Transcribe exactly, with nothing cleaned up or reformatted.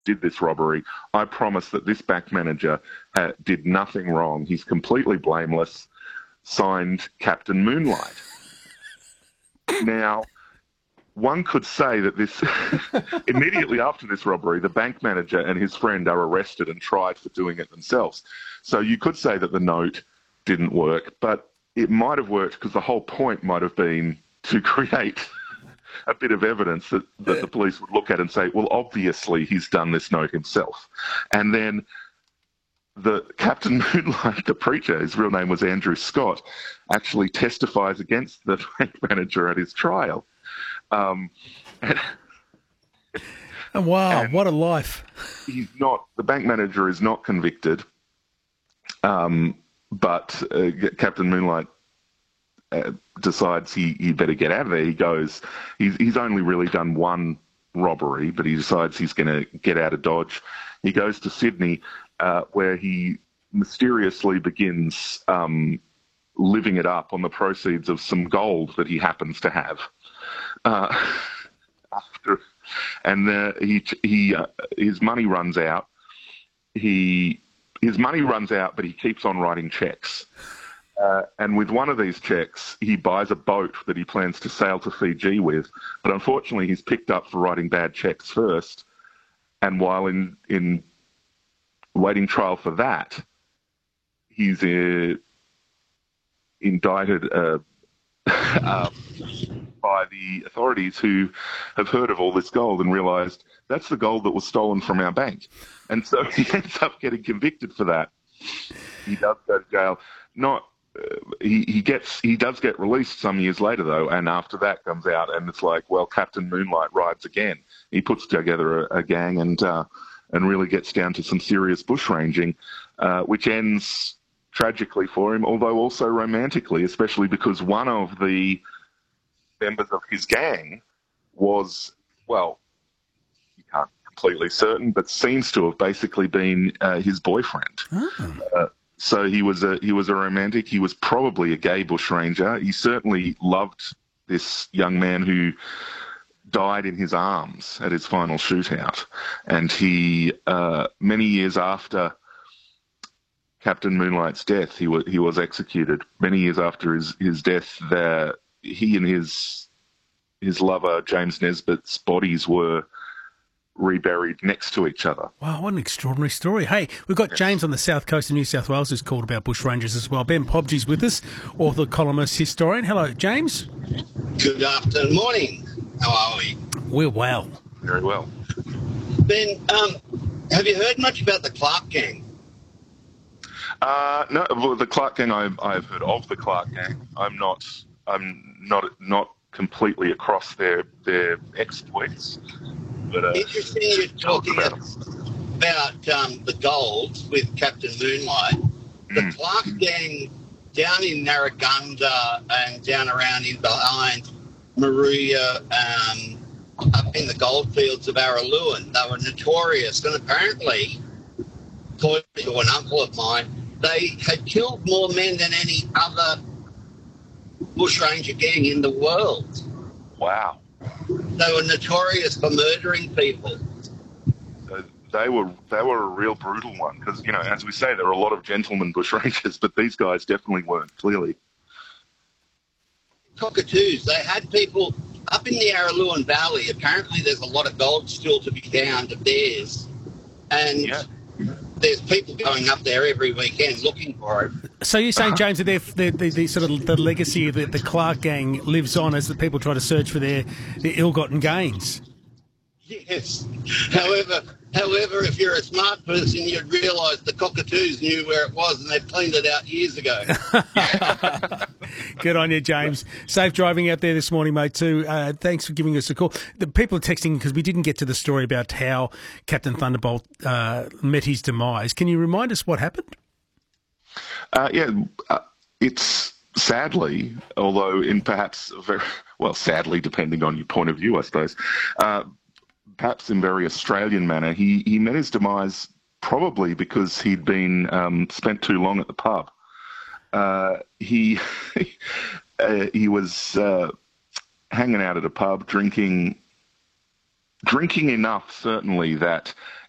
did this robbery. I promise that this bank manager uh, did nothing wrong. He's completely blameless. Signed, Captain Moonlight. Now, one could say that this immediately after this robbery, the bank manager and his friend are arrested and tried for doing it themselves. So you could say that the note didn't work, but it might have worked because the whole point might have been to create a bit of evidence that, that the police would look at and say, well, obviously he's done this note himself. And then the Captain Moonlight, the preacher, his real name was Andrew Scott, actually testifies against the bank manager at his trial. Um, and, oh, wow, and what a life. He's not, the bank manager is not convicted, um, but uh, Captain Moonlight uh, decides he, he better get out of there. He goes, he's, he's only really done one robbery, but he decides he's going to get out of Dodge. He goes to Sydney, uh, where he mysteriously begins um, living it up on the proceeds of some gold that he happens to have. Uh, after, and uh, he he uh, his money runs out. He his money runs out, but he keeps on writing checks. Uh, and with one of these checks, he buys a boat that he plans to sail to Fiji with. But unfortunately, he's picked up for writing bad checks first. And while in in waiting trial for that, he's uh, indicted uh, um, by the authorities, who have heard of all this gold and realised that's the gold that was stolen from our bank. And so he ends up getting convicted for that. He does go to jail. Not uh, he, he gets he does get released some years later, though, and after that comes out, and it's like, well, Captain Moonlight rides again. He puts together a, a gang and uh, and really gets down to some serious bushranging, uh, which ends tragically for him, although also romantically, especially because one of the members of his gang was, well, you can't be completely certain, but seems to have basically been uh, his boyfriend. Oh. Uh, so he was a he was a romantic. He was probably a gay bushranger. He certainly loved this young man who died in his arms at his final shootout. And he, uh, many years after Captain Moonlight's death, he was he was executed. Many years after his his death, there he and his his lover James Nesbitt's bodies were reburied next to each other. Wow, what an extraordinary story. Hey, we've got James on the south coast of New South Wales who's called about bushrangers as well. Ben Pobgie's with us, author, columnist, historian. Hello, James. Good afternoon. Morning. How are we? We're well. Very well. Ben, um, have you heard much about the Clark Gang? Uh, no, well, the Clark Gang. I've I've heard of the Clark Gang. I'm not. I'm not not completely across their their exploits. But, uh, Interesting. You're talking about, about um, the gold with Captain Moonlight. The mm. Clark Gang down in Narragansett and down around in behind Maruya, um, up in the goldfields of Araluen, they were notorious, and apparently, according to an uncle of mine, they had killed more men than any other bushranger gang in the world. Wow. They were notorious for murdering people. So they were they were a real brutal one, because, you know, as we say, there are a lot of gentlemen bushrangers, but these guys definitely weren't, clearly. Cockatoos, they had people up in the Araluen Valley. Apparently there's a lot of gold still to be found of theirs, and yeah. there's people going up there every weekend looking for it. So you're saying, James, that they're, they're, the, the sort of the legacy of the, the Clark Gang lives on as the people try to search for their, their ill-gotten gains? Yes. However, however, if you're a smart person, you'd realise the cockatoos knew where it was and they cleaned it out years ago. Good on you, James. Safe driving out there this morning, mate, too. Uh, thanks for giving us a call. The people are texting because we didn't get to the story about how Captain Thunderbolt uh, met his demise. Can you remind us what happened? Uh, yeah, uh, it's sadly, although in perhaps very, well, sadly, depending on your point of view, I suppose, uh, perhaps in very Australian manner, he, he met his demise probably because he'd been um, spent too long at the pub. Uh, he uh, he was uh, hanging out at a pub, drinking drinking enough, certainly, that